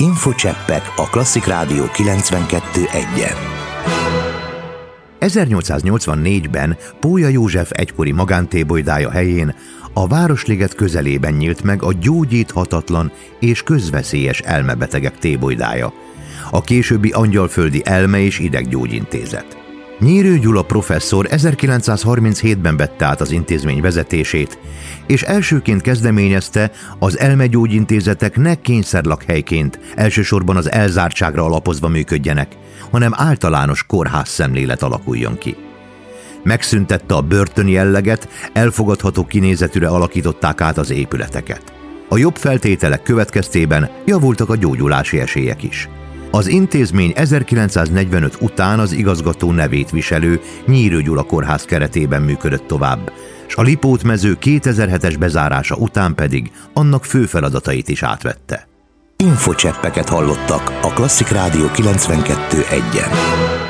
Infocseppek a Klasszik Rádió 92.1-en. 1884-ben Pólya József egykori magántébolydája helyén a Városliget közelében nyílt meg a gyógyíthatatlan és közveszélyes elmebetegek tébolydája, a későbbi Angyalföldi Elme- és Ideggyógyintézet. Nyírő Gyula professzor 1937-ben vette át az intézmény vezetését, és elsőként kezdeményezte, az elmegyógyintézetek ne kényszerlakhelyként, elsősorban az elzártságra alapozva működjenek, hanem általános kórház szemlélet alakuljon ki. Megszüntette a börtön jelleget, elfogadható kinézetűre alakították át az épületeket. A jobb feltételek következtében javultak a gyógyulási esélyek is. Az intézmény 1945 után az igazgató nevét viselő Nyírő Gyula kórház keretében működött tovább, s a Lipót-mező 2007-es bezárása után pedig annak fő feladatait is átvette. Infocseppeket hallottak a Klasszik Rádió 92.1-en.